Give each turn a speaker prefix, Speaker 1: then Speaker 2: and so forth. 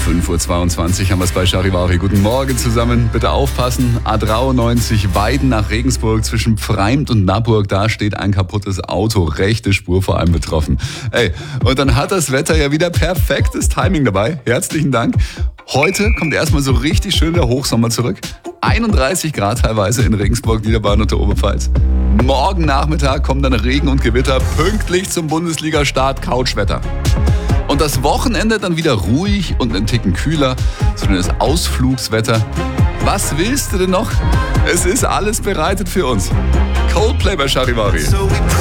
Speaker 1: 5:22 Uhr haben wir es bei Charivari. Guten Morgen zusammen. Bitte aufpassen. A93 Weiden nach Regensburg zwischen Pfreimt und Naburg. Da steht ein kaputtes Auto. Rechte Spur vor allem betroffen. Und dann hat das Wetter ja wieder perfektes Timing dabei. Herzlichen Dank. Heute kommt erstmal so richtig schön der Hochsommer zurück. 31 Grad teilweise in Regensburg, Niederbayern und der Oberpfalz. Morgen Nachmittag kommen dann Regen und Gewitter pünktlich zum Bundesliga-Start. Couchwetter. Und das Wochenende dann wieder ruhig und einen Ticken kühler, so das Ausflugswetter. Was willst du denn noch? Es ist alles bereitet für uns. Coldplay bei Charivari.